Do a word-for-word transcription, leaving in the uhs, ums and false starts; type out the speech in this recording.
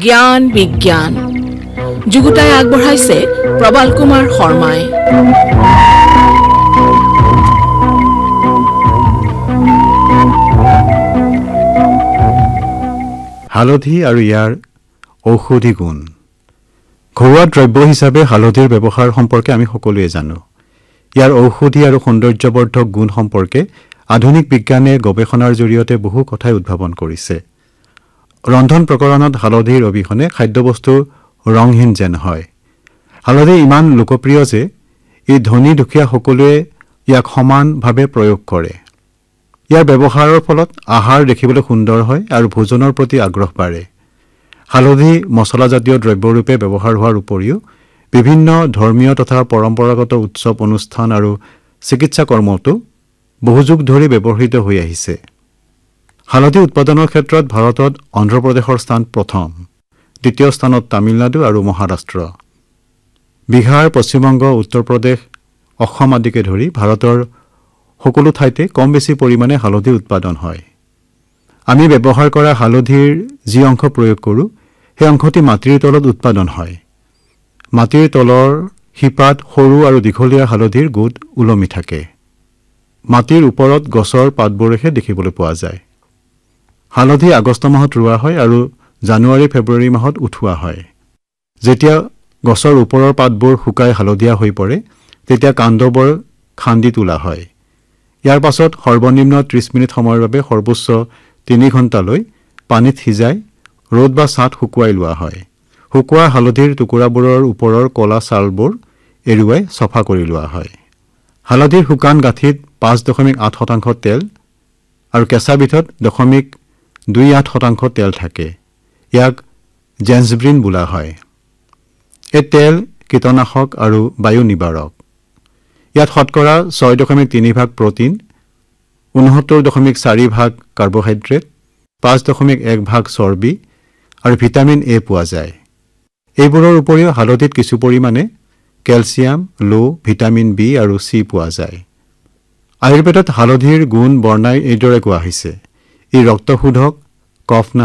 জ্ঞান বিজ্ঞান যুগুতাই আগবঢ়াইছে প্ৰবাল কুমাৰ শৰ্মাই। হালধি আৰু ইয়াৰ ঔষধি গুণ। ঘৰুৱা দ্ৰব্য হিচাপে হালধিৰ ব্যৱহাৰ সম্পৰ্কে আমি সকলোৱে জানো। ইয়াৰ ঔষধি আৰু সৌন্দৰ্যবৰ্ধক গুণ সম্পৰ্কে আধুনিক বিজ্ঞানে গৱেষণাৰ জৰিয়তে বহু কথাই উদ্ভাৱন কৰিছে। ৰন্ধন প্ৰকৰণত হালধিৰ অবিহনে খাদ্যবস্তু ৰংহীন যেন হয়। হালধি ইমান লোকপ্ৰিয় যে ই ধনী দুখীয়া সকলোৱে ইয়াক সমানভাৱে প্ৰয়োগ কৰে। ইয়াৰ ব্যৱহাৰৰ ফলত আহাৰ দেখিবলৈ সুন্দৰ হয় আৰু ভোজনৰ প্ৰতি আগ্ৰহ বাঢ়ে। হালধি মছলাজাতীয় দ্ৰব্যৰূপে ব্যৱহাৰ হোৱাৰ উপৰিও বিভিন্ন ধৰ্মীয় তথা পৰম্পৰাগত উৎসৱ অনুষ্ঠান আৰু চিকিৎসা কৰ্মতো বহু যুগ ধৰি ব্যৱহৃত হৈ আহিছে। হালধি উৎপাদনৰ ক্ষেত্ৰত ভাৰতত অন্ধ্ৰপ্ৰদেশৰ স্থান প্ৰথম, দ্বিতীয় স্থানত তামিলনাডু আৰু মহাৰাষ্ট্ৰ। বিহাৰ, পশ্চিমবংগ, উত্তৰ প্ৰদেশ, অসম আদিকে ধৰি ভাৰতৰ সকলো ঠাইতে কম বেছি পৰিমাণে হালধি উৎপাদন হয়। আমি ব্যৱহাৰ কৰা হালধিৰ যি অংশ প্ৰয়োগ কৰোঁ সেই অংশটি মাটিৰ তলত উৎপাদন হয়। মাটিৰ তলৰ শিপাত সৰু আৰু দীঘলীয়া হালধিৰ গোট ওলমি থাকে। মাটিৰ ওপৰত গছৰ পাতবোৰহে দেখিবলৈ পোৱা যায়। হালধি আগষ্ট মাহত ৰোৱা হয় আৰু জানুৱাৰী ফেব্ৰুৱাৰী মাহত উঠোৱা হয়। যেতিয়া গছৰ ওপৰৰ পাতবোৰ শুকাই হালধীয়া হৈ পৰে তেতিয়া কাণ্ডবোৰ খান্দি তোলা হয়। ইয়াৰ পাছত সৰ্বনিম্ন ত্ৰিশ মিনিট সময়ৰ বাবে সৰ্বোচ্চ তিনি ঘণ্টালৈ পানীত সিজাই ৰ'দ বা ছাঁত শুকুৱাই লোৱা হয়। শুকোৱা হালধিৰ টুকুৰাবোৰৰ ওপৰৰ ক'লা ছালবোৰ এৰুৱাই চফা কৰি লোৱা হয়। হালধিৰ শুকান গাঁঠিত পাঁচ দশমিক আঠ শতাংশ তেল আৰু কেঁচা বিধত দশমিক দুই আঠ শতাংশ তেল থাকে। ইয়াক জেন্সব্ৰিন বোলা হয়। এই তেল কীটনাশক আৰু বায়ু নিবাৰক। ইয়াত শতকৰা ছয় দশমিক তিনি ভাগ প্ৰটিন, ঊনসত্তৰ দশমিক চাৰি ভাগ কাৰ্বহাইড্ৰেট, পাঁচ দশমিক এক ভাগ চৰ্বি আৰু ভিটামিন এ পোৱা যায়। এইবোৰৰ উপৰিও হালধিত কিছু পৰিমাণে কেলছিয়াম, লো, ভিটামিন বি আৰু চি পোৱা যায়। আয়ুৰ্বেদত হালধিৰ গুণ বৰ্ণাই এইদৰে কোৱা হৈছে: ই ৰক্তশোধক, কফ